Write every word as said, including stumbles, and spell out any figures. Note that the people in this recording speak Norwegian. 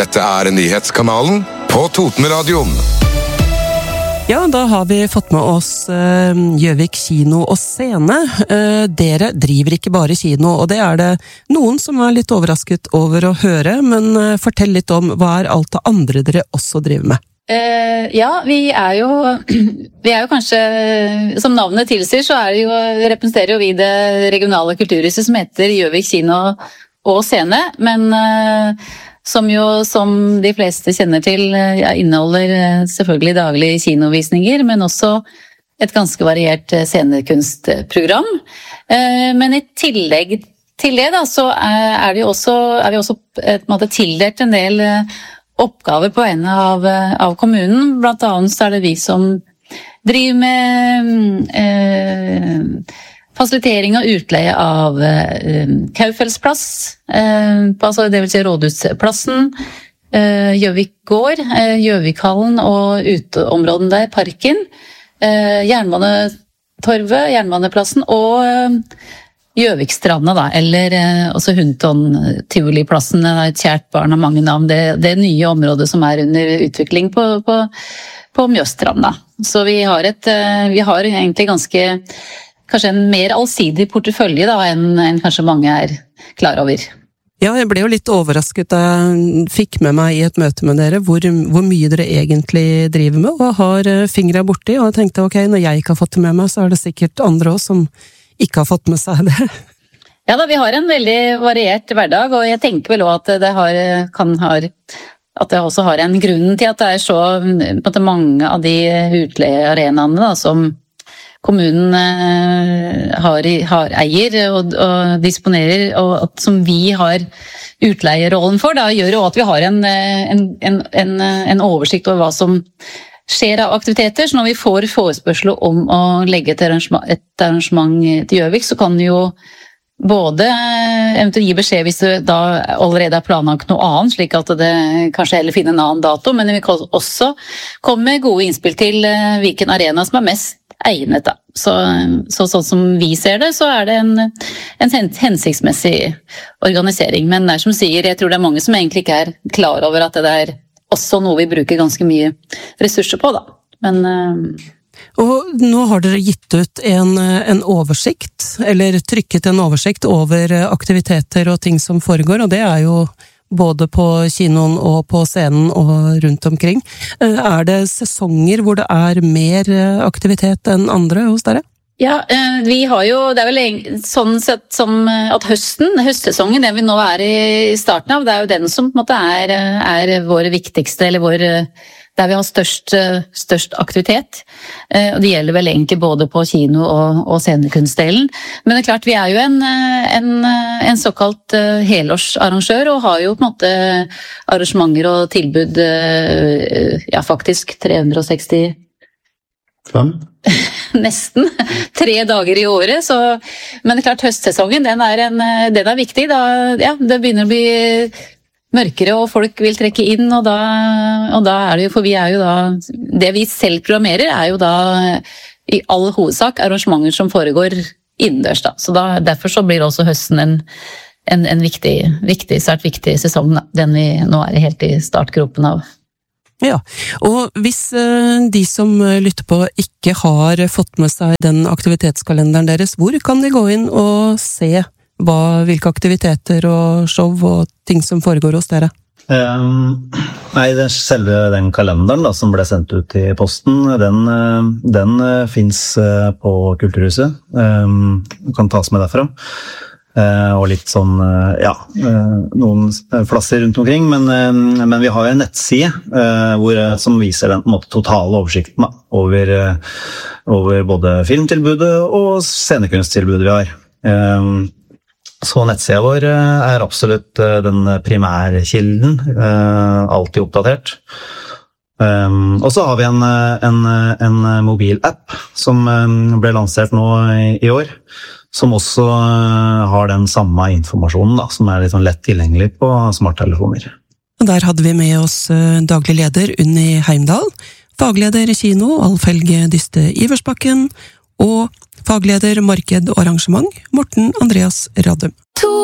Dette er nyhetskanalen på Totenradioen. Ja, da har vi fått med oss uh, Gjøvik kino og scene. Uh, dere driver ikke bare kino, og det er det noen som er litt overrasket over å høre, men uh, fortell litt om hva er alt det andre dere også driver med? Uh, ja, vi er jo vi er jo kanskje, som navnet tilsier, så er det jo, representerer jo vi det regionale kulturhuset som heter Gjøvik kino og scene, men uh, som jo, som de fleste kjenner til, ja, inneholder selvfølgelig daglige kinovisninger, men også et ganske variert scenekunstprogram. Men i tillegg til det da, så er, det jo også, er vi også på en måte tildelt en del oppgaver på vegne av, av kommunen. Blant annet så er det vi som driver med eh, fasilitering og utleie av eh, Kaufeldsplass, eh, altså det vil si Rådhusplassen, eh, Gjøvik gård, eh, Gjøvikhallen og uteområden der, parken, eh, Jernbanetorvet, Jernbaneplassen og eh, Gjøvikstranda da, eller eh, også Hundton Tivoliplassen, det er et kjært barn av mange navn, det, det nye området som er under utvikling på, på, på Mjøstranda. Så vi har, et, eh, vi har egentlig ganske kanskje en mer allsidig portefølje da, enn, enn kanskje mange er klar over. Ja, jeg ble jo litt overrasket da jeg fikk med meg i et møte med dere hvor, hvor mye dere egentlig driver med, og har fingre borti, og jeg tenkte, ok, når jeg ikke har fått det med meg, så er det sikkert andre også som ikke har fått med seg det. Ja da, vi har en veldig variert hverdag, og jeg tenker vel også at det har, kan har, at det også har en grunn til at det er så på en måte, mange av de utleiearenaene da, som kommunen har, har eier og, og disponerer, og at, som vi har utleierrollen for, da gjør jo at vi har en, en, en, en oversikt over hva som skjer av aktiviteter. Så når vi får forespørsel om å legge et arrangement, et arrangement til Gjøvik, så kan vi jo både eventuelt gi beskjed hvis det da allerede er planlagt noe annet, slik at det kanskje heller finner en annen dato, men vi kan også komme med gode innspill til hvilken arena som er mest egnet da. Så, så sånn som vi ser det, så er det en, en hensiktsmessig organisering. Men det er som sier, jeg tror det er mange som egentlig ikke er klar over at det er også noe vi bruker ganske mye ressurser på da. Men... Uh... Og nå har dere gitt ut en, en oversikt, eller trykket en oversikt over aktiviteter og ting som foregår, og det er jo både på kinoen og på scenen og rundt omkring. Er det sesonger hvor det er mer aktivitet enn andre hos dere? Ja, vi har jo, det er vel sånn sett som at høsten, høstsesongen, det vi nå er i starten av, det er jo den som på en måte er, er vår viktigste, eller vår, der vi har størst, størst aktivitet. Og det gjelder vel egentlig både på kino og, og scenekunstdelen. Men det er klart, vi er jo en, en, en såkalt helårsarrangør, og har jo på en måte arrangementer og tilbud, ja faktisk tre hundre og seksti Fem? Nesten. Tre dager i året, så... Men det er klart, høstsesongen, den er, en, den er viktig. Da, ja, det begynner å bli mørkere, og folk vil trekke inn, og da, og da er det jo, for vi er jo da... Det vi selv programmerer er jo da i all hovedsak arrangementer som foregår innendørs, da. Så da, derfor så blir også høsten en, en, en viktig, viktig, svært viktig sesong, da. Den vi nå er helt i startgropen av. Ja, og hvis de som lytter på ikke har fått med seg den aktivitetskalenderen deres, hvor kan de gå inn og se hva, hvilke aktiviteter og show og ting som foregår hos dere? Um, nei, det er selve den kalenderen da, som ble sendt ut i posten, den, den finnes på Kulturhuset. Um, kan tas med derfra. Uh, og litt sånn, uh, ja, uh, noen plasser rundt omkring, men, uh, men vi har en nettside uh, hvor, uh, som viser den på en måte, totale oversikten da, over, uh, over både filmtilbudet og scenekunsttilbudet vi har. Uh, så nettsida vår uh, er absolutt uh, den primærkilden, uh, alltid oppdatert. Um, og så har vi en, en, en mobilapp som um, ble lansert nå i, i år, som også har den samme informasjonen da, som er litt sånn lett tilgjengelig på smarttelefoner. Der hadde vi med oss daglig leder Unni Heimdal, fagleder i kino Alf Helge Dyste Iversbakken, og fagleder marked og arrangement Morten Andreas Raddum.